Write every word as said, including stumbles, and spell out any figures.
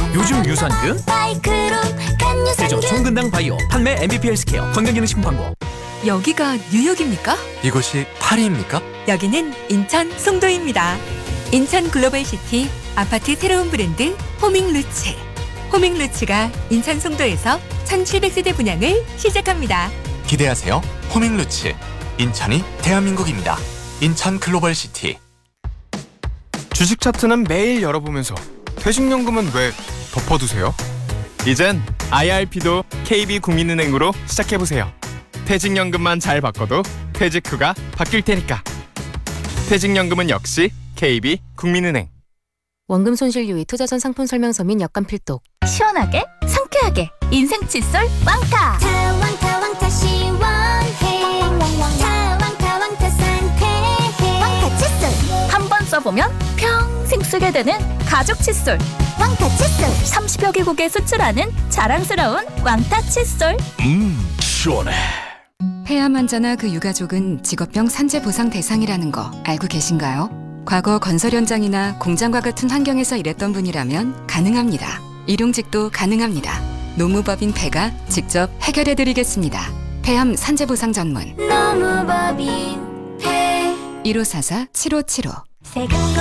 요즘 유산균? 제조 총근당 바이오 판매 엠비피 헬스케어 건강기능식품 광고. 여기가 뉴욕입니까? 이곳이 파리입니까? 여기는 인천 송도입니다. 인천 글로벌시티 아파트 새로운 브랜드 호밍루츠. 호밍루츠가 인천 송도에서 천칠백 세대 분양을 시작합니다. 기대하세요. 호밍루츠. 인천이 대한민국입니다. 인천 글로벌시티. 주식 차트는 매일 열어보면서 퇴직연금은 왜 덮어두세요? 이젠 아이알피도 케이비국민은행으로 시작해보세요. 퇴직연금만 잘 바꿔도 퇴직 후가 바뀔 테니까. 퇴직연금은 역시 케이비국민은행. 원금 손실 유의 투자전 상품 설명서 및 약관 필독. 시원하게 상쾌하게 인생 칫솔 왕타. 타왕타 왕타 시원해. 타왕타 왕타 상쾌해. 왕타 칫솔. 한 번 써보면 평생 쓰게 되는 가죽 칫솔. 왕타 칫솔. 삼십여 개국에 수출하는 자랑스러운 왕타 칫솔. 음 시원해. 폐암 환자나 그 유가족은 직업병 산재 보상 대상이라는 거 알고 계신가요? 과거 건설 현장이나 공장과 같은 환경에서 일했던 분이라면 가능합니다. 일용직도 가능합니다. 노무법인 폐가 직접 해결해드리겠습니다. 폐암 산재 보상 전문 노무법인 폐. 일오사사 칠오칠오. 세금